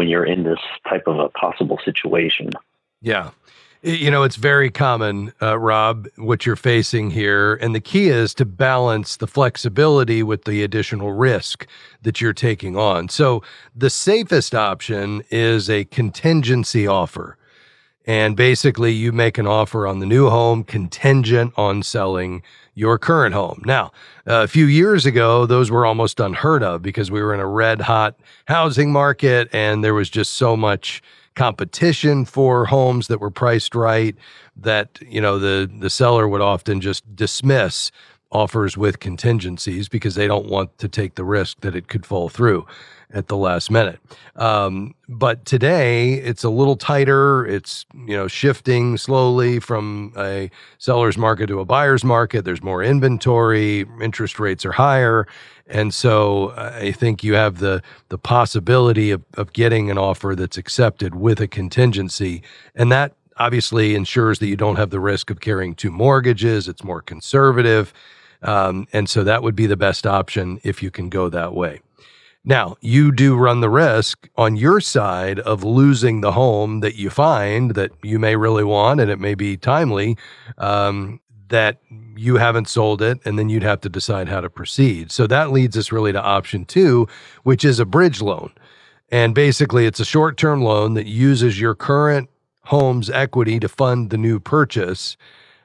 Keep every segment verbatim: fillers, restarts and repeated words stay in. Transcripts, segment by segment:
when you're in this type of a possible situation. Yeah. You know, it's very common, uh, Rob, what you're facing here. And the key is to balance the flexibility with the additional risk that you're taking on. So the safest option is a contingency offer. And basically, you make an offer on the new home contingent on selling your current home. Now, a few years ago, those were almost unheard of because we were in a red hot housing market and there was just so much competition for homes that were priced right that, you know, the, the seller would often just dismiss offers with contingencies because they don't want to take the risk that it could fall through at the last minute. Um, but today it's a little tighter. It's, you know, shifting slowly from a seller's market to a buyer's market. There's more inventory, interest rates are higher. And so I think you have the the possibility of, of getting an offer that's accepted with a contingency. And that obviously ensures that you don't have the risk of carrying two mortgages. It's more conservative. Um, and so that would be the best option if you can go that way. Now, you do run the risk on your side of losing the home that you find that you may really want, and it may be timely, um, that you haven't sold it, and then you'd have to decide how to proceed. So that leads us really to option two, which is a bridge loan. And basically, it's a short-term loan that uses your current home's equity to fund the new purchase,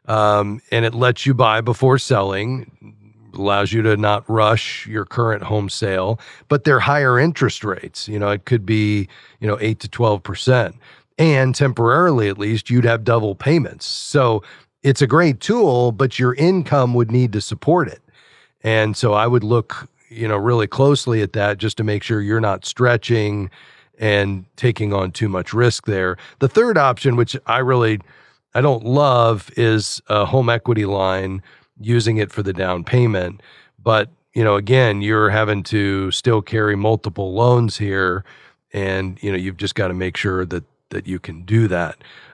um, and it lets you buy before selling, allows you to not rush your current home sale, but they're higher interest rates. You know, it could be, you know, eight to twelve percent. And temporarily, at least, you'd have double payments. So it's a great tool, but your income would need to support it. And so I would look, you know, really closely at that just to make sure you're not stretching and taking on too much risk there. The third option, which I really, I don't love, is a home equity line, using it for the down payment. But, you know, again, you're having to still carry multiple loans here. And, you know, you've just got to make sure that, that you can do that.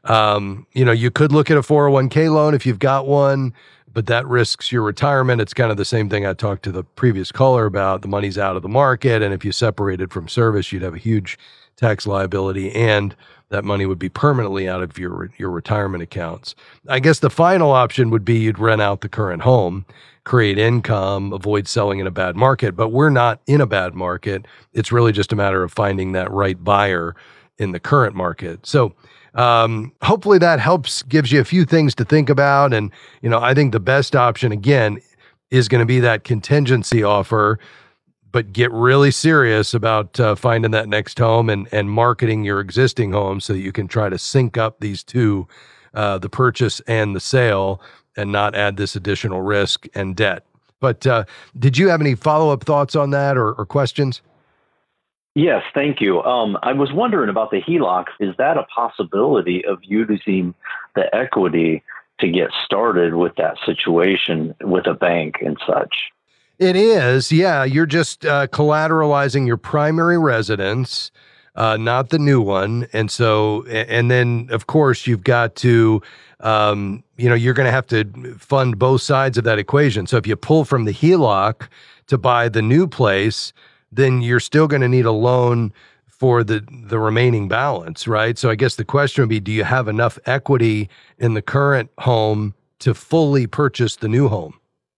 Um, you know, you could look at a four oh one k loan if you've got one, but that risks your retirement. It's kind of the same thing I talked to the previous caller about. The money's out of the market. And if you separated from service, you'd have a huge tax liability, and that money would be permanently out of your your retirement accounts. I guess the final option would be you'd rent out the current home, create income, avoid selling in a bad market. But we're not in a bad market. It's really just a matter of finding that right buyer in the current market. So um, hopefully that helps, gives you a few things to think about. And, you know, I think the best option, again, is going to be that contingency offer, but get really serious about uh, finding that next home and, and marketing your existing home so that you can try to sync up these two, uh, the purchase and the sale, and not add this additional risk and debt. But uh, did you have any follow-up thoughts on that or, or questions? Yes, thank you. Um, I was wondering about the H E L O C. Is that a possibility of using the equity to get started with that situation with a bank and such? It is, yeah. You're just uh, collateralizing your primary residence, uh, not the new one. And so, and then, of course, you've got to, um, you know, you're going to have to fund both sides of that equation. So if you pull from the H E L O C to buy the new place, then you're still going to need a loan for the, the remaining balance, right? So I guess the question would be, do you have enough equity in the current home to fully purchase the new home?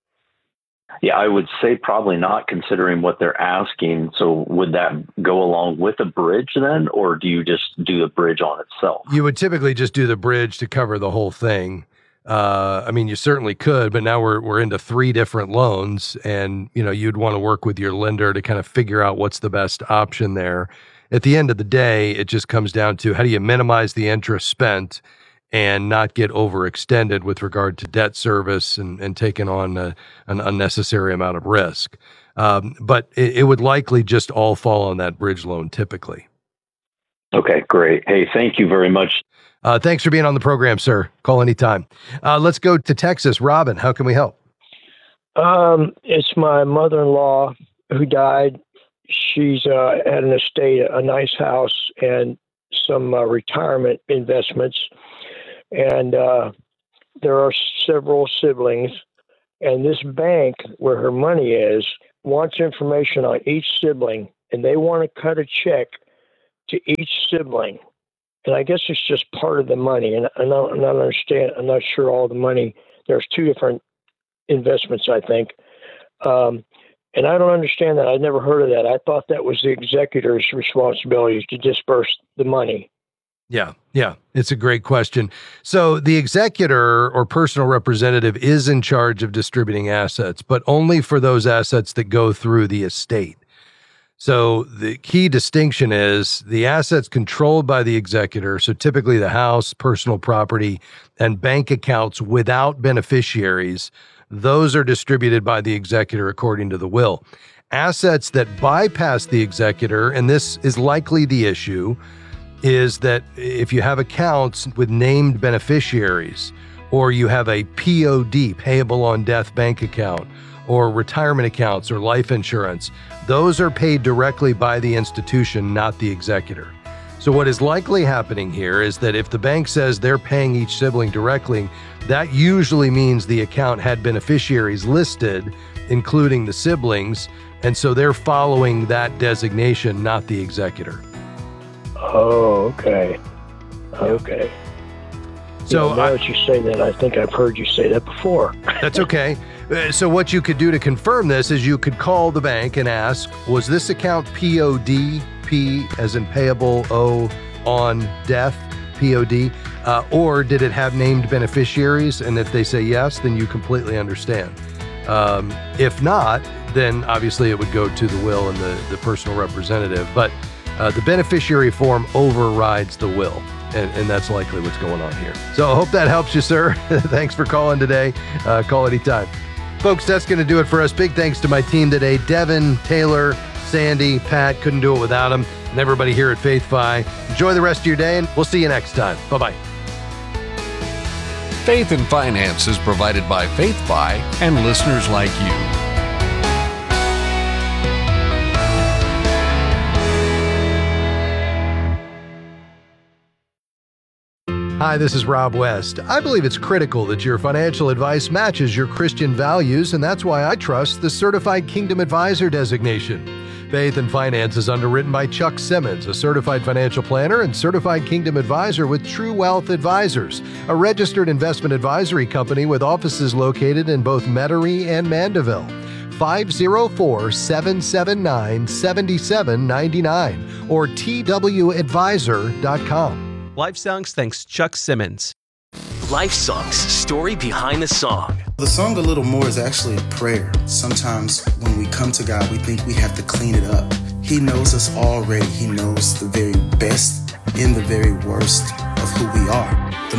Yeah, I would say probably not, considering what they're asking. So would that go along with a bridge then, or do you just do the bridge on itself? You would typically just do the bridge to cover the whole thing. Uh, I mean, you certainly could, but now we're we're into three different loans, and you know you'd want to work with your lender to kind of figure out what's the best option there. At the end of the day, it just comes down to how do you minimize the interest spent and not get overextended with regard to debt service and, and taking on a, an unnecessary amount of risk. Um, but it, it would likely just all fall on that bridge loan typically. Okay, great. Hey, thank you very much. Uh, thanks for being on the program, sir. Call anytime. Uh, let's go to Texas. Robin, how can we help? Um, it's my mother-in-law who died. She's uh, had an estate, a nice house, and some uh, retirement investments. And uh, there are several siblings. And this bank where her money is wants information on each sibling, and they want to cut a check to each sibling. And I guess it's just part of the money. And I don't, I'm not understand. I'm not sure all the money. There's two different investments, I think. Um, and I don't understand that. I've never heard of that. I thought that was the executor's responsibility to disperse the money. Yeah, yeah, it's a great question. So the executor or personal representative is in charge of distributing assets, but only for those assets that go through the estate. So the key distinction is the assets controlled by the executor, so typically the house, personal property, and bank accounts without beneficiaries, those are distributed by the executor according to the will. Assets that bypass the executor, and this is likely the issue, is that if you have accounts with named beneficiaries, or you have a P O D, payable on death bank account, or retirement accounts or life insurance, those are paid directly by the institution, not the executor. So what is likely happening here is that if the bank says they're paying each sibling directly, that usually means the account had beneficiaries listed, including the siblings, and so they're following that designation, not the executor. Oh, okay. Okay. So yeah, now I, that you say that, I think I've heard you say that before. That's okay. Uh, So what you could do to confirm this is you could call the bank and ask, was this account P O D, P as in payable, O on death, P O D, uh, or did it have named beneficiaries? And if they say yes, then you completely understand. Um, if not, then obviously it would go to the will and the, the personal representative. But uh, the beneficiary form overrides the will. And, and that's likely what's going on here. So I hope that helps you, sir. Thanks for calling today. Uh, call anytime. Folks, that's going to do it for us. Big thanks to my team today. Devin, Taylor, Sandy, Pat. Couldn't do it without them. And everybody here at FaithFi. Enjoy the rest of your day, and we'll see you next time. Bye-bye. Faith and Finance is provided by FaithFi and listeners like you. Hi, this is Rob West. I believe it's critical that your financial advice matches your Christian values, and that's why I trust the Certified Kingdom Advisor designation. Faith and Finance is underwritten by Chuck Simmons, a certified financial planner and certified Kingdom Advisor with True Wealth Advisors, a registered investment advisory company with offices located in both Metairie and Mandeville. five oh four, seven seven nine, seven seven nine nine or T W advisor dot com. Life Songs thanks Chuck Simmons. Life Songs, story behind the song. The song A Little More is actually a prayer. Sometimes when we come to God, we think we have to clean it up. He knows us already. He knows the very best and the very worst of who we are. The